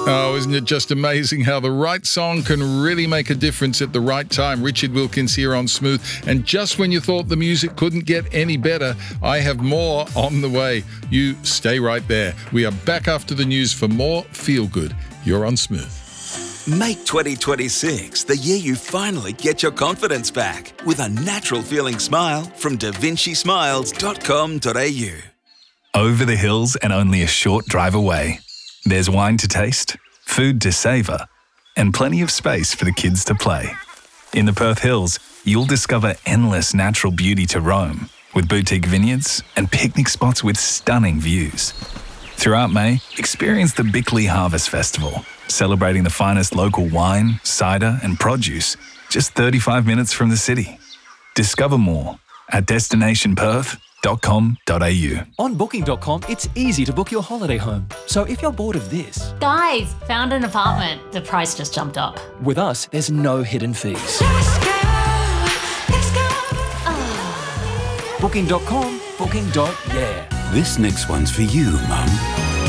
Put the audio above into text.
Oh, isn't it just amazing how the right song can really make a difference at the right time? Richard Wilkins here on Smooth. And just when you thought the music couldn't get any better, I have more on the way. You stay right there. We are back after the news for more Feel Good. You're on Smooth. Make 2026 the year you finally get your confidence back with a natural feeling smile from davinchismiles.com.au. Over the hills and only a short drive away. There's wine to taste, food to savour, and plenty of space for the kids to play. In the Perth Hills, you'll discover endless natural beauty to roam, with boutique vineyards and picnic spots with stunning views. Throughout May, experience the Bickley Harvest Festival, celebrating the finest local wine, cider, and produce, just 35 minutes from the city. Discover more at destinationperth.com.au. On Booking.com, it's easy to book your holiday home. So if you're bored of this, Guys, found an apartment. The price just jumped up. with us, there's no hidden fees. Booking.com, booking.yeah. This next one's for you, Mum.